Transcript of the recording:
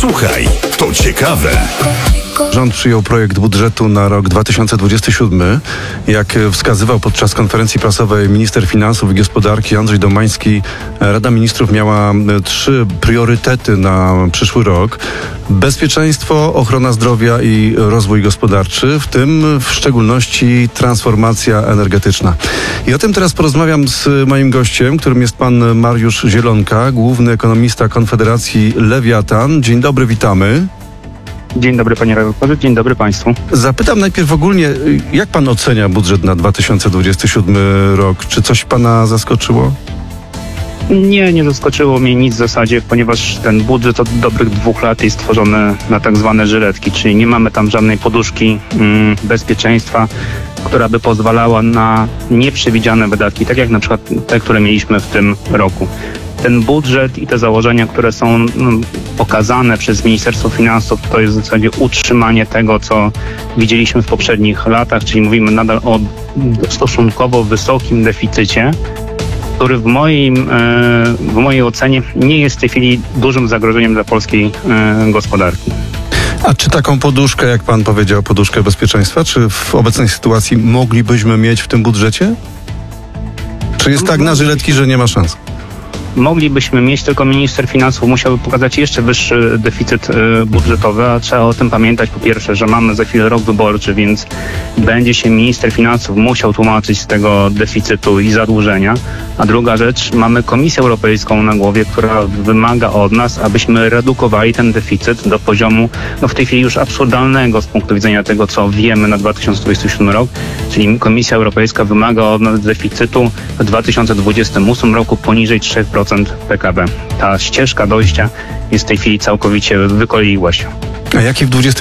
Słuchaj, to ciekawe. Rząd przyjął projekt budżetu na rok 2027. Jak wskazywał podczas konferencji prasowej minister finansów i gospodarki Andrzej Domański, Rada Ministrów miała 3 priorytety na przyszły rok. Bezpieczeństwo, ochrona zdrowia i rozwój gospodarczy, w tym w szczególności transformacja energetyczna. I o tym teraz porozmawiam z moim gościem, którym jest pan Mariusz Zielonka, główny ekonomista Konfederacji Lewiatan. Dzień dobry, witamy. Dzień dobry panie redaktorze, dzień dobry państwu. Zapytam najpierw ogólnie, jak pan ocenia budżet na 2027 rok? Czy coś pana zaskoczyło? Nie zaskoczyło mnie nic w zasadzie, ponieważ ten budżet od dobrych 2 lat jest stworzony na tak zwane żyletki, czyli nie mamy tam żadnej poduszki bezpieczeństwa, która by pozwalała na nieprzewidziane wydatki, tak jak na przykład te, które mieliśmy w tym roku. Ten budżet i te założenia, które są pokazane przez Ministerstwo Finansów, to jest w zasadzie utrzymanie tego, co widzieliśmy w poprzednich latach, czyli mówimy nadal o stosunkowo wysokim deficycie, który w mojej ocenie nie jest w tej chwili dużym zagrożeniem dla polskiej gospodarki. A czy taką poduszkę, jak pan powiedział, poduszkę bezpieczeństwa, czy w obecnej sytuacji moglibyśmy mieć w tym budżecie? Czy jest tak na żyletki, że nie ma szans? Moglibyśmy mieć, tylko minister finansów musiałby pokazać jeszcze wyższy deficyt budżetowy, a trzeba o tym pamiętać po pierwsze, że mamy za chwilę rok wyborczy, więc będzie się minister finansów musiał tłumaczyć z tego deficytu i zadłużenia, a druga rzecz, mamy Komisję Europejską na głowie, która wymaga od nas, abyśmy redukowali ten deficyt do poziomu, w tej chwili już absurdalnego z punktu widzenia tego, co wiemy na 2027 rok, czyli Komisja Europejska wymaga od nas deficytu w 2028 roku poniżej 3% PKB. Ta ścieżka dojścia jest w tej chwili całkowicie wykoleiła się. A jaki w